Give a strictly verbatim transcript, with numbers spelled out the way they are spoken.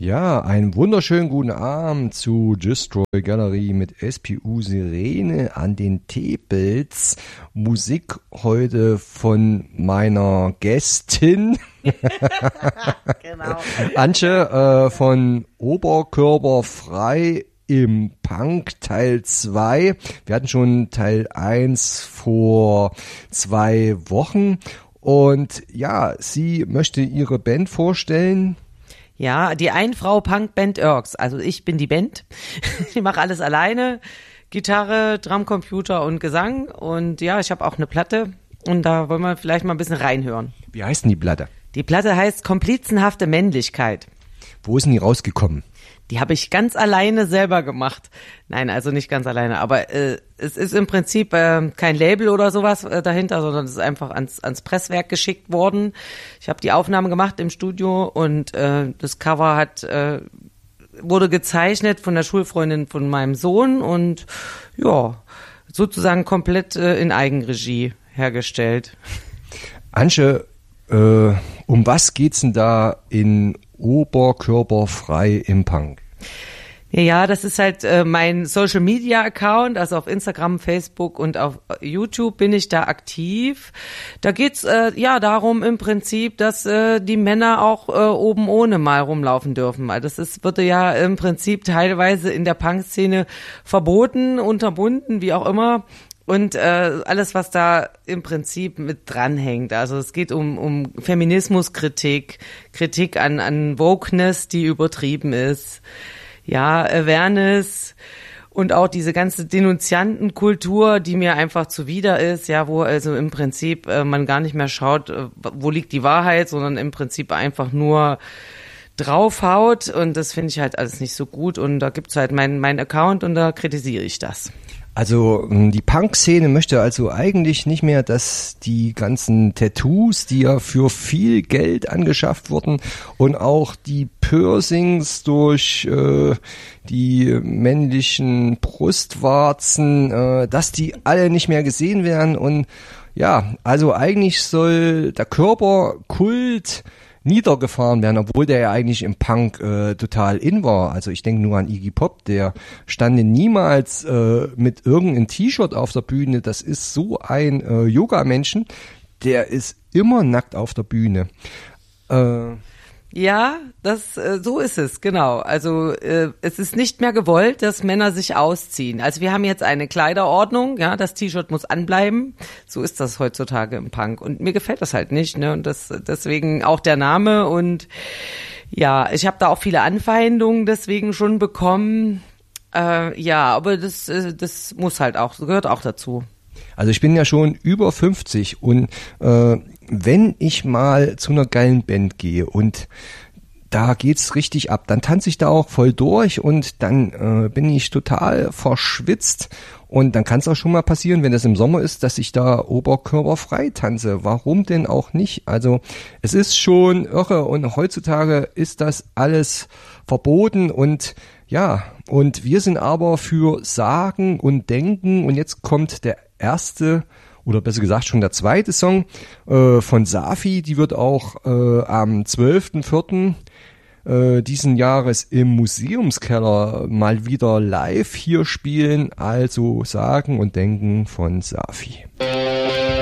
Ja, einen wunderschönen guten Abend zu Destroy Gallery mit S P U Sirene an den Tables. Musik heute von meiner Gästin. Genau. Antje äh, von Oberkörperfrei im Punk Teil zwei. Wir hatten schon Teil eins vor zwei Wochen. Und ja, sie möchte ihre Band vorstellen. Ja, die Ein-Frau-Punk-Band Irks. Also ich bin die Band. Ich mache alles alleine. Gitarre, Drumcomputer und Gesang. Und ja, ich habe auch eine Platte. Und da wollen wir vielleicht mal ein bisschen reinhören. Wie heißt denn die Platte? Die Platte heißt Komplizenhafte Männlichkeit. Wo ist denn die rausgekommen? Die habe ich ganz alleine selber gemacht. Nein, also nicht ganz alleine, aber äh, es ist im Prinzip äh, kein Label oder sowas äh, dahinter, sondern es ist einfach ans, ans Presswerk geschickt worden. Ich habe die Aufnahme gemacht im Studio und äh, das Cover hat äh, wurde gezeichnet von der Schulfreundin von meinem Sohn und ja, sozusagen komplett äh, in Eigenregie hergestellt. Antje, äh, um was geht's denn da in Oberkörperfrei im Punk? Ja, das ist halt äh, mein Social Media Account, also auf Instagram, Facebook und auf YouTube bin ich da aktiv. Da geht's äh, ja darum im Prinzip, dass äh, die Männer auch äh, oben ohne mal rumlaufen dürfen. Also das ist, wird ja im Prinzip teilweise in der Punk-Szene verboten, unterbunden, wie auch immer. Und äh, alles, was da im Prinzip mit dranhängt. Also es geht um, um Feminismuskritik, Kritik an, an Wokeness, die übertrieben ist. Ja, Awareness und auch diese ganze Denunziantenkultur, die mir einfach zuwider ist, ja, wo also im Prinzip äh, man gar nicht mehr schaut, äh, wo liegt die Wahrheit, sondern im Prinzip einfach nur draufhaut und das finde ich halt alles nicht so gut und da gibt's halt meinen mein Account und da kritisiere ich das. Also die Punk-Szene möchte also eigentlich nicht mehr, dass die ganzen Tattoos, die ja für viel Geld angeschafft wurden und auch die Piercings durch äh, die männlichen Brustwarzen, äh, dass die alle nicht mehr gesehen werden und ja, also eigentlich soll der Körperkult niedergefahren werden, obwohl der ja eigentlich im Punk äh, total in war. Also ich denke nur an Iggy Pop, der stand niemals äh, mit irgendeinem T-Shirt auf der Bühne. Das ist so ein äh, Yoga-Menschen, der ist immer nackt auf der Bühne. Äh, Ja, das äh, so ist es, genau. Also äh, es ist nicht mehr gewollt, dass Männer sich ausziehen. Also wir haben jetzt eine Kleiderordnung, ja, das T-Shirt muss anbleiben. So ist das heutzutage im Punk und mir gefällt das halt nicht, ne? Und das deswegen auch der Name und ja, ich habe da auch viele Anfeindungen deswegen schon bekommen. Äh, ja, aber das äh, das muss halt auch, gehört auch dazu. Also ich bin ja schon über fünfzig und äh, wenn ich mal zu einer geilen Band gehe und da geht's richtig ab, dann tanze ich da auch voll durch und dann äh, bin ich total verschwitzt und dann kann es auch schon mal passieren, wenn es im Sommer ist, dass ich da oberkörperfrei tanze. Warum denn auch nicht? Also es ist schon irre und heutzutage ist das alles verboten und ja, und wir sind aber für Sagen und Denken und jetzt kommt der erste oder besser gesagt schon der zweite Song äh, von Safi, die wird auch äh, am zwölften vierten äh, diesen Jahres im Museumskeller mal wieder live hier spielen, also Sagen und Denken von Safi.